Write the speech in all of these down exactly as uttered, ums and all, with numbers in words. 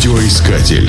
Радиоискатель.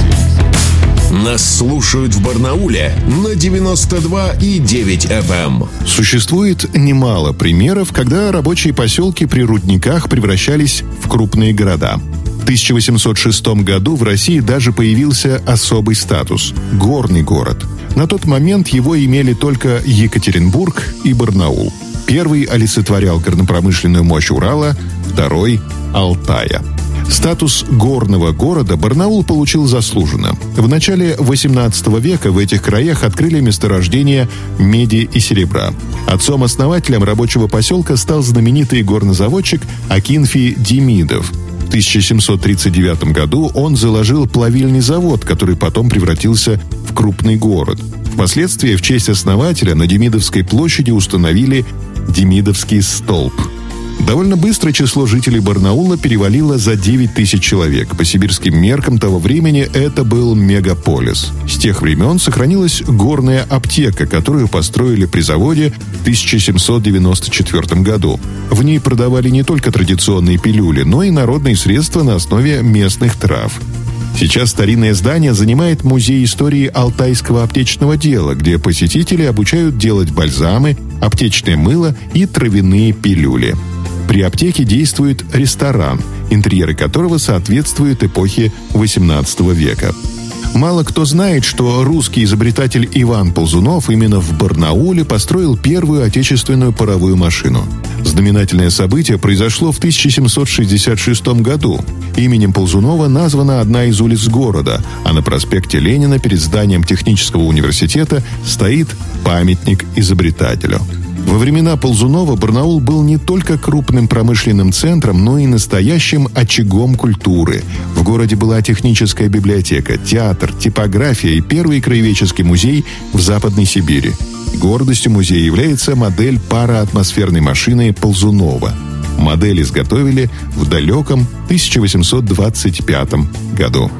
Нас слушают в Барнауле на девяносто два и девять эф эм. Существует немало примеров, когда рабочие поселки при рудниках превращались в крупные города. В тысяча восемьсот шестом году в России даже появился особый статус – горный город. На тот момент его имели только Екатеринбург и Барнаул. Первый олицетворял горнопромышленную мощь Урала, второй – Алтая. Статус горного города Барнаул получил заслуженно. В начале восемнадцатого века в этих краях открыли месторождения меди и серебра. Отцом-основателем рабочего поселка стал знаменитый горнозаводчик Акинфий Демидов. В тысяча семьсот тридцать девятом году он заложил плавильный завод, который потом превратился в крупный город. Впоследствии в честь основателя на Демидовской площади установили Демидовский столб. Довольно быстро число жителей Барнаула перевалило за девять тысяч человек. По сибирским меркам того времени это был мегаполис. С тех времен сохранилась горная аптека, которую построили при заводе в тысяча семьсот девяносто четвёртом году. В ней продавали не только традиционные пилюли, но и народные средства на основе местных трав. Сейчас старинное здание занимает музей истории алтайского аптечного дела, где посетители обучают делать бальзамы, аптечное мыло и травяные пилюли. При аптеке действует ресторан, интерьеры которого соответствуют эпохе восемнадцатого века. Мало кто знает, что русский изобретатель Иван Ползунов именно в Барнауле построил первую отечественную паровую машину. Знаменательное событие произошло в тысяча семьсот шестьдесят шестом году. Именем Ползунова названа одна из улиц города, а на проспекте Ленина перед зданием технического университета стоит памятник изобретателю. Во времена Ползунова Барнаул был не только крупным промышленным центром, но и настоящим очагом культуры. В городе была техническая библиотека, театр, типография и первый краеведческий музей в Западной Сибири. Гордостью музея является модель пароатмосферной машины Ползунова. Модель изготовили в далеком тысяча восемьсот двадцать пятом году.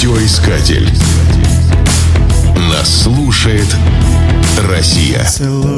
Радиоискатель. Нас слушает Россия.